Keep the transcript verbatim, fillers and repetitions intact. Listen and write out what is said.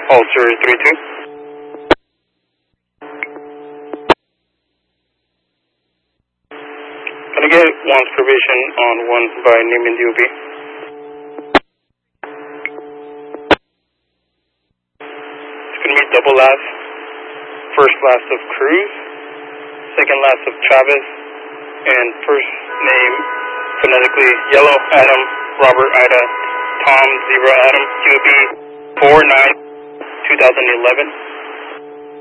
Ulcer three two. Can I get one's provision on one by Neiman D O B? It's going to be double last. First last of Cruz, second last of Chavez, and first name phonetically Yellow Adam, Robert Ida, Tom Zebra Adam, Q B four nine two thousand eleven.